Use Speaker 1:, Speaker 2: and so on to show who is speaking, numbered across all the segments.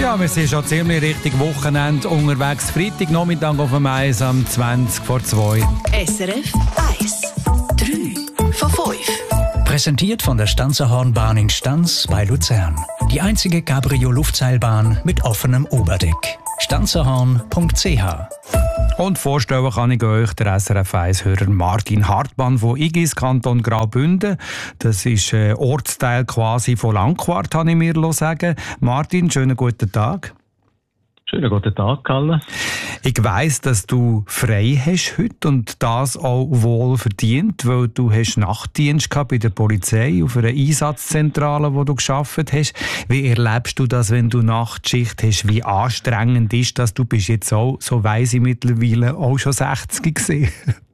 Speaker 1: Ja, wir sind schon ziemlich richtig Wochenende unterwegs. Freitagnachmittag auf dem Eis am 20 vor 2.
Speaker 2: SRF 1. 3 von 5.
Speaker 3: Präsentiert von der Stanzerhornbahn in Stanz bei Luzern. Die einzige Cabrio-Luftseilbahn mit offenem Oberdeck. stanzerhorn.ch.
Speaker 1: Und vorstellen kann ich euch den SRF 1-Hörer Martin Hartmann von Igis, Kanton Graubünden. Das ist ein Ortsteil quasi von Langquart, habe ich mir sagen. Martin, schönen guten Tag.
Speaker 4: Schönen guten Tag, Kalle.
Speaker 1: Ich weiss, dass du frei hast heute und das auch wohl verdient, weil du hast Nachtdienst gehabt bei der Polizei auf einer Einsatzzentrale, wo du gearbeitet hast. Wie erlebst du das, wenn du Nachtschicht hast? Wie anstrengend ist das? Du bist jetzt auch, so weiss ich mittlerweile, auch schon 60 gewesen.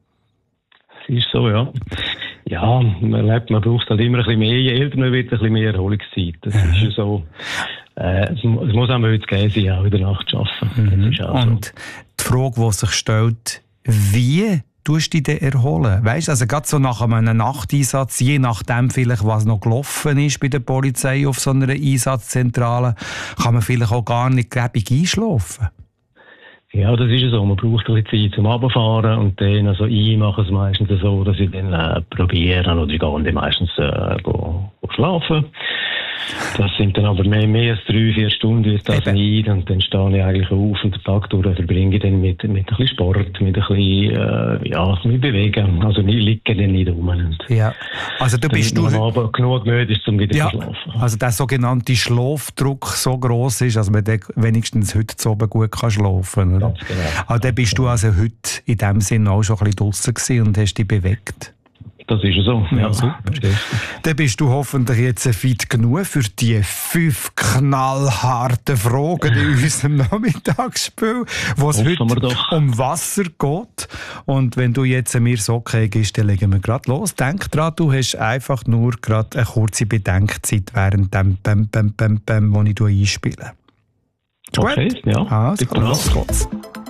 Speaker 4: Es ist so, ja. Ja, man braucht halt immer ein bisschen mehr. Je älter man wird, ein bisschen mehr Erholungszeit. Das ist ja so. Es muss auch heute gehen sein, auch in der Nacht zu arbeiten. Das ist auch
Speaker 1: und
Speaker 4: so.
Speaker 1: Die Frage, die sich stellt, wie tust du dich denn erholen? Weißt du, also gerade so nach einem Nachteinsatz, je nachdem vielleicht, was noch gelaufen ist bei der Polizei auf so einer Einsatzzentrale, kann man vielleicht auch gar nicht gäbig einschlafen.
Speaker 4: Ja, das ist so. Man braucht ein bisschen Zeit zum Runterfahren und dann, also ich mache es meistens so, dass ich dann probiere oder ich gehe dann meistens schlafen. Das sind dann aber mehr als 3-4 Stunden ist das nicht und dann stehe ich eigentlich auf und den Tag durch verbringe ich dann mit ein bisschen Sport, mit ein bisschen, mit Bewegen. Also ich liege dann nicht rum.
Speaker 1: Ja, also du bist
Speaker 4: du... aber genug müde ist, um wieder zu schlafen.
Speaker 1: Also der sogenannte Schlafdruck so gross ist, dass man wenigstens heute zu oben gut kann schlafen kann.
Speaker 4: Ganz genau.
Speaker 1: Aber dann bist du also heute in dem Sinne auch schon ein bisschen draussen gewesen und hast dich bewegt.
Speaker 4: Das ist so.
Speaker 1: Ja, super. Dann bist du hoffentlich jetzt fit genug für die 5 knallharten Fragen in unserem Nachmittagsspiel, wo es heute um Wasser geht. Und wenn du jetzt mir so okay gibst, dann legen wir gerade los. Denk dran, du hast einfach nur gerade eine kurze Bedenkzeit während dem wo ich einspiele.
Speaker 4: Okay,
Speaker 1: gut?
Speaker 4: Ja.
Speaker 1: Also, los geht's.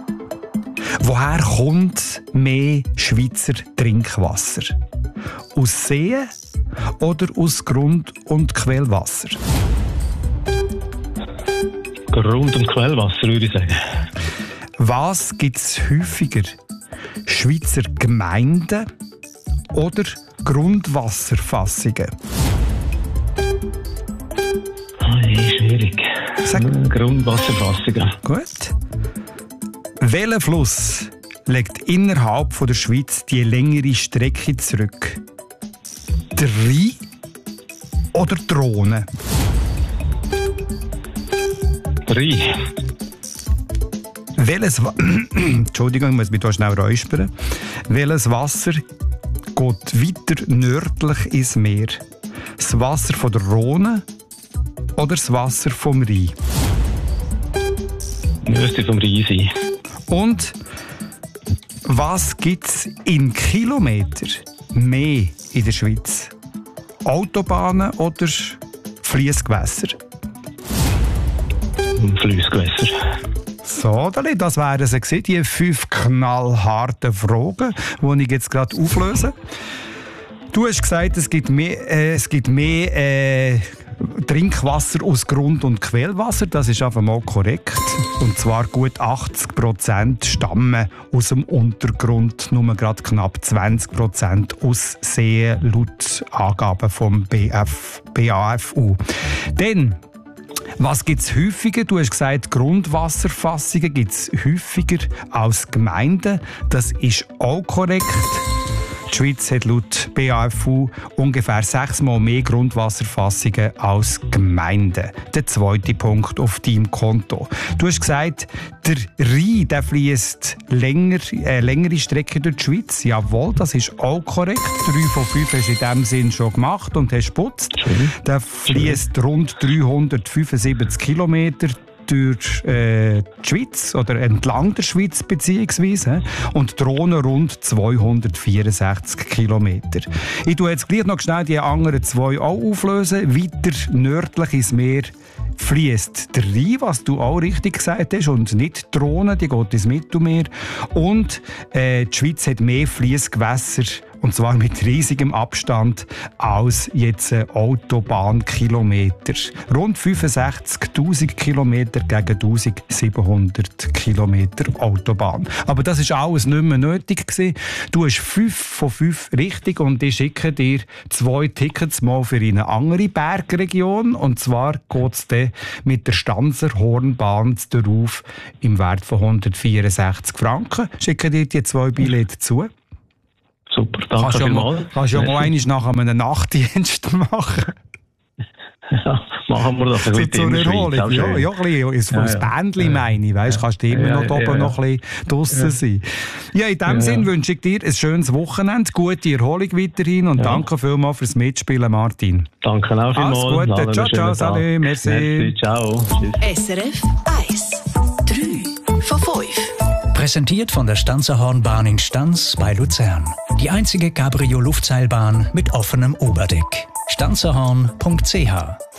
Speaker 1: Woher kommt mehr Schweizer Trinkwasser? Aus Seen oder aus Grund- und Quellwasser?
Speaker 4: Grund- und Quellwasser, würde ich sagen.
Speaker 1: Was gibt es häufiger? Schweizer Gemeinden oder Grundwasserfassungen?
Speaker 4: Schwierig. Grundwasserfassungen.
Speaker 1: Gut. Welcher Fluss legt innerhalb von der Schweiz die längere Strecke zurück? Der Rhein oder die Rhone?
Speaker 4: Der Rhein.
Speaker 1: Entschuldigung, ich muss mich hier schnell räuspern. Welches Wasser geht weiter nördlich ins Meer? Das Wasser von der Rhone oder das Wasser vom Rhein?
Speaker 4: Müsste vom Rhein sein. Und
Speaker 1: was gibt es in Kilometer mehr in der Schweiz? Autobahnen oder Fliessgewässer?
Speaker 4: Fliessgewässer.
Speaker 1: So, das wären sie gewesen, die 5 knallharten Fragen, die ich jetzt gerade auflöse. Du hast gesagt, es gibt mehr Trinkwasser aus Grund- und Quellwasser. Das ist einfach mal korrekt. Und zwar gut 80% stammen aus dem Untergrund, nur gerade knapp 20% aus Seen, laut Angaben vom BAFU. Dann, was gibt es häufiger? Du hast gesagt, Grundwasserfassungen gibt es häufiger als Gemeinden. Das ist auch korrekt. Die Schweiz hat laut BAFU ungefähr 6-mal mehr Grundwasserfassungen als Gemeinden. Der zweite Punkt auf deinem Konto. Du hast gesagt, der Rhein fließt längere Strecke durch die Schweiz. Jawohl, das ist auch korrekt. 3 von 5 hast du in diesem Sinn schon gemacht und hast geputzt. Der fließt rund 375 Kilometer durch die Schweiz oder entlang der Schweiz beziehungsweise und die Rhone rund 264 Kilometer. Ich tue jetzt gleich noch schnell die anderen 2 auch auflösen. Weiter nördlich ins Meer fließt der Rhein, was du auch richtig gesagt hast, und nicht die Rhone, die geht ins Mittelmeer. Und die Schweiz hat mehr Fliessgewässer Und zwar mit riesigem Abstand als jetzt Autobahnkilometer. Rund 65'000 Kilometer gegen 1700 Kilometer Autobahn. Aber das ist alles nicht mehr nötig gewesen. Du hast 5 von 5 richtig und ich schicke dir 2 Tickets mal für eine andere Bergregion. Und zwar geht es dann mit der Stanserhornbahn darauf im Wert von 164 Franken. Schicke dir die 2 Billette zu.
Speaker 4: Super, danke vielmals.
Speaker 1: Kannst du ja mal einmal nach einem Nachtdienst machen.
Speaker 4: Ja, machen wir das.
Speaker 1: So zur Erholung. Ja, ein bisschen. Das Bändchen meine ich. Weißt, kannst du immer noch oben noch ein bisschen draussen sein. Ja, in dem Sinn wünsche ich dir ein schönes Wochenende, gute Erholung weiterhin und danke vielmals fürs Mitspielen, Martin.
Speaker 4: Danke auch vielmals.
Speaker 1: Alles Gute. Ciao, ciao, salut, merci.
Speaker 4: Ciao. Tschüss.
Speaker 2: SRF 1. 3 von 5.
Speaker 3: Präsentiert von der Stanserhornbahn in Stans bei Luzern. Die einzige Cabrio-Luftseilbahn mit offenem Oberdeck. stanserhorn.ch